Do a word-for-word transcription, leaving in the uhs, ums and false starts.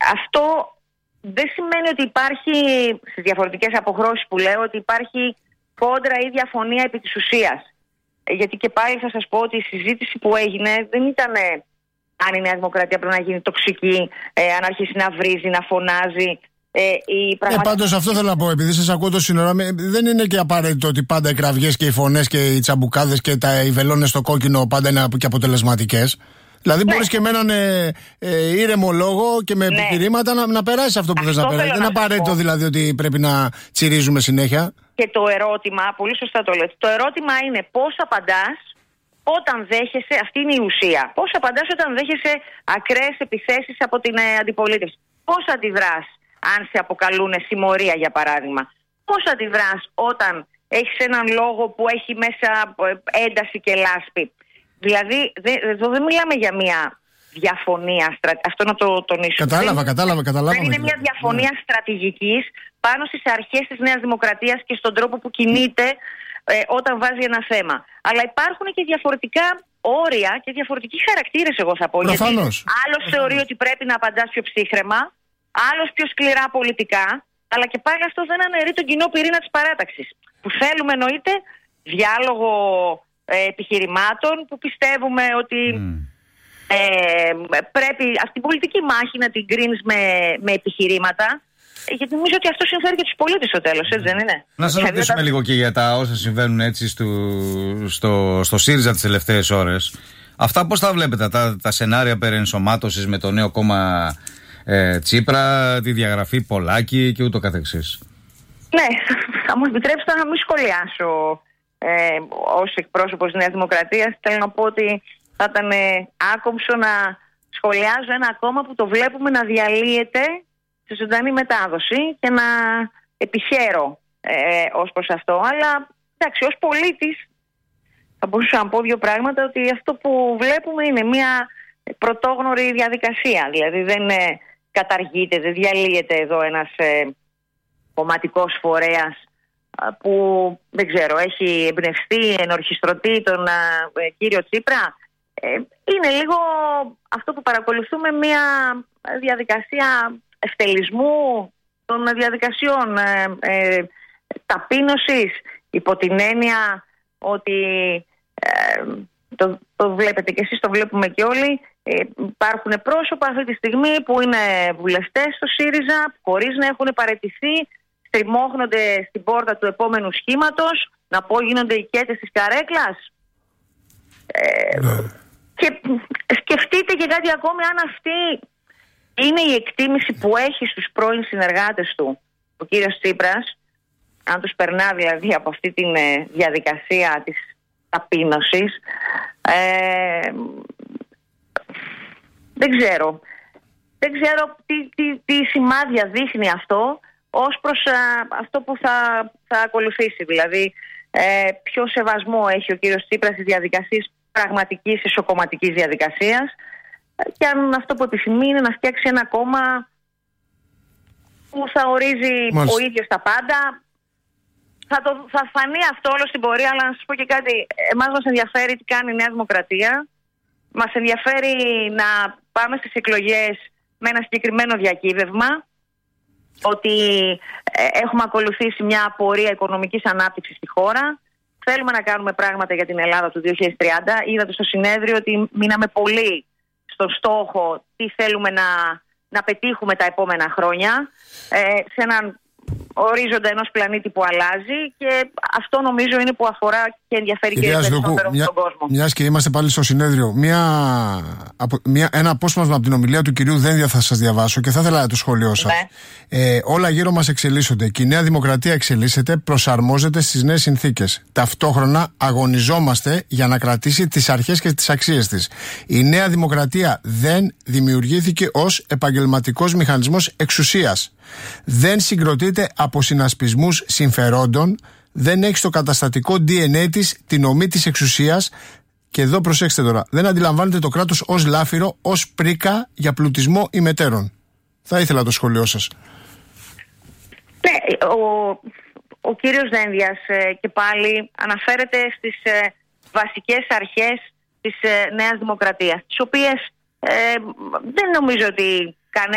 αυτό δεν σημαίνει ότι υπάρχει, στις διαφορετικές αποχρώσεις που λέω, ότι υπάρχει κόντρα ή διαφωνία επί της ουσίας. Γιατί και πάλι θα σας πω ότι η συζήτηση που έγινε δεν ήταν αν η Νέα Δημοκρατία πρέπει να γίνει τοξική, ε, αν αρχίσει να βρίζει, να φωνάζει. Ε, η πραγματική... ε, πάντως αυτό θέλω να πω, επειδή σας ακούω το σύνορα, δεν είναι και απαραίτητο ότι πάντα οι κραυγές και οι φωνές και οι τσαμπουκάδες και τα, οι βελόνες στο κόκκινο πάντα είναι και αποτελεσματικές. Δηλαδή ναι. μπορείς και με έναν ε, ε, ήρεμο λόγο και με ναι. επιχειρήματα να, να περάσεις αυτό που αυτό θες να περάσεις. Δεν είναι απαραίτητο δηλαδή ότι πρέπει να τσιρίζουμε συνέχεια. Και το ερώτημα, πολύ σωστά το λέτε, το ερώτημα είναι πώς απαντάς όταν δέχεσαι, αυτή είναι η ουσία, πώς απαντάς όταν δέχεσαι ακραίες επιθέσεις από την ε, αντιπολίτευση. Πώς αντιδράς αν σε αποκαλούν συμμορία για παράδειγμα. Πώς αντιδράς όταν έχεις έναν λόγο που έχει μέσα ένταση και λάσπη. Δηλαδή εδώ δεν μιλάμε για μια διαφωνία, αυτό να το τονίσω. Κατάλαβα, κατάλαβα, κατάλαβα. Δεν είναι μια διαφωνία ναι. στρατηγικής πάνω στις αρχές της Νέας Δημοκρατίας και στον τρόπο που κινείται ε, όταν βάζει ένα θέμα. Αλλά υπάρχουν και διαφορετικά όρια και διαφορετικοί χαρακτήρες, εγώ θα πω. Προφανώς. Γιατί άλλος θεωρεί ότι πρέπει να απαντάς πιο ψύχραιμα, άλλος πιο σκληρά πολιτικά, αλλά και πάλι αυτό δεν αναιρεί τον κοινό πυρήνα της παράταξης. Που θέλουμε εννοείται διάλογο ε, επιχειρημάτων, που πιστεύουμε ότι mm. ε, πρέπει αυτή την πολιτική μάχη να την κρίνεις με, με επιχειρήματα. Γιατί νομίζω ότι αυτό συμφέρει και τους πολίτες στο τέλος, έτσι δεν είναι? Να σας ρωτήσουμε λίγο και για τα όσα συμβαίνουν έτσι στο, στο, στο ΣΥΡΙΖΑ τις τελευταίες ώρες. Αυτά πώς τα βλέπετε, τα, τα σενάρια περί ενσωμάτωσης με το νέο κόμμα ε, Τσίπρα, τη διαγραφή Πολάκη και ούτω καθεξής? Ναι, θα μου επιτρέψετε να μην σχολιάσω ε, ως εκπρόσωπος της Νέας Δημοκρατίας. Θέλω να πω ότι θα ήταν ε, άκομψο να σχολιάζω ένα κόμμα που το βλέπουμε να διαλύεται σε ζωντανή μετάδοση και να επιχαίρω ε, ως προς αυτό. Αλλά εντάξει, ως πολίτης θα μπορούσα να πω δύο πράγματα, ότι αυτό που βλέπουμε είναι μια πρωτόγνωρη διαδικασία. Δηλαδή δεν ε, καταργείται, δεν διαλύεται εδώ ένας ε, κομματικός φορέας που δεν ξέρω, έχει εμπνευστεί, ενορχιστρωτεί τον ε, κύριο Τσίπρα. Ε, είναι λίγο αυτό που παρακολουθούμε, μια διαδικασία ευτελισμού των διαδικασιών ε, ε, ταπείνωσης, υπό την έννοια ότι ε, το, το βλέπετε και εσείς, το βλέπουμε και όλοι, ε, υπάρχουν πρόσωπα αυτή τη στιγμή που είναι βουλευτές στο ΣΥΡΙΖΑ, χωρίς να έχουν παραιτηθεί, στριμώχνονται στην πόρτα του επόμενου σχήματος, να πω γίνονται οικέτες της καρέκλας. Ε, ναι. Και σκεφτείτε και κάτι ακόμη, αν αυτή είναι η εκτίμηση που έχει στους πρώην συνεργάτες του ο κύριος Τσίπρας, αν τους περνά δηλαδή από αυτή τη διαδικασία της ταπείνωσης, ε, δεν ξέρω. Δεν ξέρω τι, τι, τι σημάδια δείχνει αυτό ως προς α, αυτό που θα, θα ακολουθήσει. Δηλαδή, ε, ποιο σεβασμό έχει ο κύριος Τσίπρας στις διαδικασίες πραγματικής ισοκομματικής διαδικασίας, και αν αυτό που επιθυμεί είναι να φτιάξει ένα κόμμα που θα ορίζει Μάλιστα. ο ίδιος τα πάντα. Θα, το, θα φανεί αυτό όλο στην πορεία, αλλά να σας πω και κάτι. Εμάς μας ενδιαφέρει τι κάνει η Νέα Δημοκρατία. Μας ενδιαφέρει να πάμε στις εκλογές με ένα συγκεκριμένο διακύβευμα, ότι ε, έχουμε ακολουθήσει μια πορεία οικονομικής ανάπτυξης στη χώρα. Θέλουμε να κάνουμε πράγματα για την Ελλάδα του δύο χιλιάδες τριάντα. Είδατε στο συνέδριο ότι μείναμε πολύ στον στόχο τι θέλουμε να, να πετύχουμε τα επόμενα χρόνια, ε, σε έναν ορίζοντα ενός πλανήτη που αλλάζει, και αυτό νομίζω είναι που αφορά και ενδιαφέρει και περισσότερο στον κόσμο. Μιας και είμαστε πάλι στο συνέδριο, μια, μια, ένα απόσπασμα από την ομιλία του κυρίου Δένδια θα σας διαβάσω και θα ήθελα το σχόλιο σας. Ναι. Ε, όλα γύρω μας εξελίσσονται και η Νέα Δημοκρατία εξελίσσεται, προσαρμόζεται στις νέες συνθήκες. Ταυτόχρονα αγωνιζόμαστε για να κρατήσει τις αρχές και τις αξίες της. Η Νέα Δημοκρατία δεν δημιουργήθηκε ως επαγγελματικός μηχανισμός εξουσίας. Δεν συγκροτείται από συνασπισμούς συμφερόντων, δεν έχει στο καταστατικό ντι εν έι της την ομή της εξουσίας, και εδώ προσέξτε τώρα, δεν αντιλαμβάνεται το κράτος ως λάφυρο, ως πρίκα για πλουτισμό ημετέρων. Θα ήθελα το σχολείο σας. Ναι, ο, ο κύριος Δένδιας ε, και πάλι αναφέρεται στις ε, βασικές αρχές της ε, Νέας Δημοκρατίας, τις οποίες ε, δεν νομίζω ότι